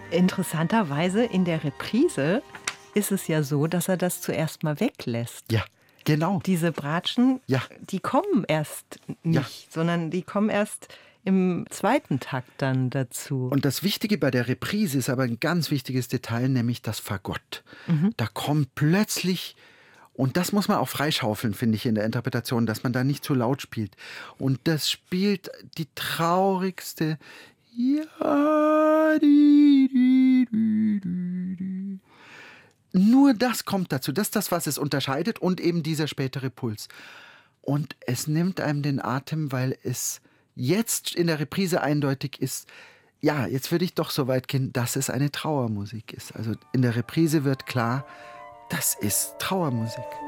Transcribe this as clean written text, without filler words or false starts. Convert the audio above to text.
Interessanterweise in der Reprise ist es ja so, dass er das zuerst mal weglässt. Ja, genau. Diese Bratschen, Ja. die kommen erst nicht, sondern die kommen erst im zweiten Takt dann dazu. Und das Wichtige bei der Reprise ist aber ein ganz wichtiges Detail, nämlich das Fagott. Da kommt plötzlich, und das muss man auch freischaufeln, finde ich, in der Interpretation, dass man da nicht zu laut spielt. Und das spielt die traurigste Ja, Nur das kommt dazu. Das ist das, was es unterscheidet und eben dieser spätere Puls. Und es nimmt einem den Atem, weil es jetzt in der Reprise eindeutig ist, ja, jetzt würde ich doch so weit gehen, dass es eine Trauermusik ist. Also in der Reprise wird klar, das ist Trauermusik.